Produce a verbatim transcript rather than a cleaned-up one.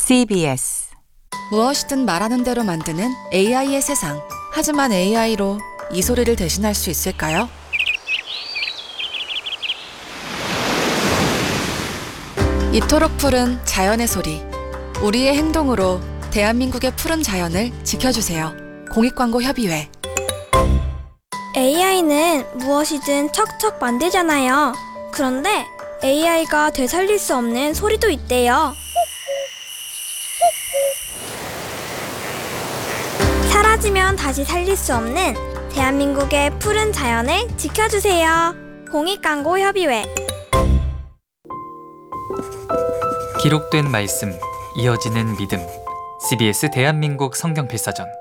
씨비에스 무엇이든 말하는 대로 만드는 에이아이의 세상. 하지만 에이아이로 이 소리를 대신할 수 있을까요? 이토록 푸른 자연의 소리. 우리의 행동으로 대한민국의 푸른 자연을 지켜주세요. 공익광고협의회. 에이아이는 무엇이든 척척 만들잖아요. 그런데 에이아이가 되살릴 수 없는 소리도 있대요. 사라지면 다시 살릴 수 없는 대한민국의 푸른 자연을 지켜주세요. 공익광고협의회. 기록된 말씀, 이어지는 믿음. 씨비에스 대한민국 성경필사전.